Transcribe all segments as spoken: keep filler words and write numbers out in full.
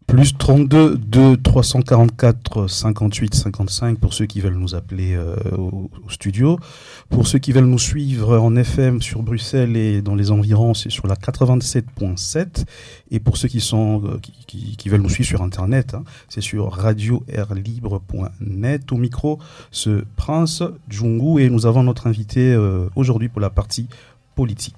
Plus trente-deux, deux, trois cent quarante-quatre, cinquante-huit, cinquante-cinq pour ceux qui veulent nous appeler euh, au, au studio. Pour ceux qui veulent nous suivre en F M sur Bruxelles et dans les environs, c'est sur la quatre-vingt-sept virgule sept. Et pour ceux qui, sont, euh, qui, qui, qui veulent nous suivre sur Internet, hein, c'est sur radio air libre point net. Au micro, ce Prince Djungu. Et nous avons notre invité euh, aujourd'hui pour la partie politique.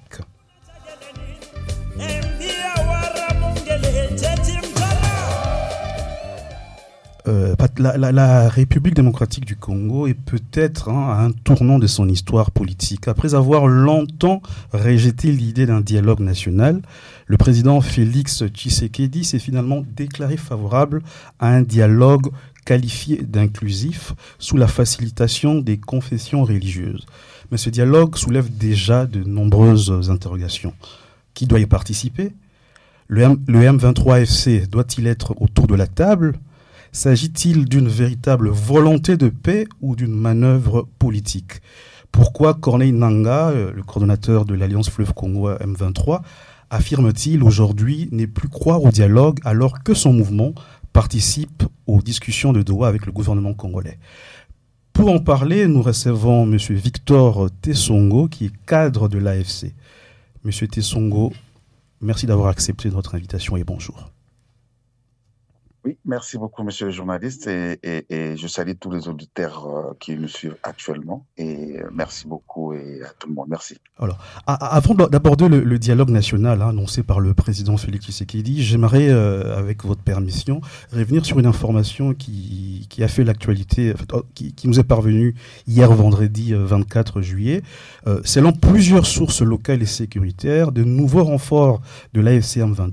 Euh, la, la, la République démocratique du Congo est peut-être hein, à un tournant de son histoire politique. Après avoir longtemps rejeté l'idée d'un dialogue national, le président Félix Tshisekedi s'est finalement déclaré favorable à un dialogue qualifié d'inclusif sous la facilitation des confessions religieuses. Mais ce dialogue soulève déjà de nombreuses interrogations. Qui doit y participer ? Le, M, le M vingt-trois F C doit-il être autour de la table ? S'agit-il d'une véritable volonté de paix ou d'une manœuvre politique ? Pourquoi Corneille Nangaa, le coordonnateur de l'Alliance Fleuve Congo M vingt-trois, affirme-t-il aujourd'hui ne plus croire au dialogue alors que son mouvement participe aux discussions de Doha avec le gouvernement congolais ? Pour en parler, nous recevons M. Victor Tessongo, qui est cadre de l'A F C. M. Tessongo, merci d'avoir accepté notre invitation et bonjour. Oui, merci beaucoup, monsieur le journaliste, et, et, et je salue tous les auditeurs euh, qui nous suivent actuellement, et euh, merci beaucoup et à tout le monde, merci. Alors, à, avant d'aborder le, le dialogue national hein, annoncé par le président Félix Tshisekedi, j'aimerais, euh, avec votre permission, revenir sur une information qui, qui a fait l'actualité, qui, qui nous est parvenue hier vendredi vingt-quatre juillet. Euh, selon plusieurs sources locales et sécuritaires, de nouveaux renforts de l'A F C M vingt-trois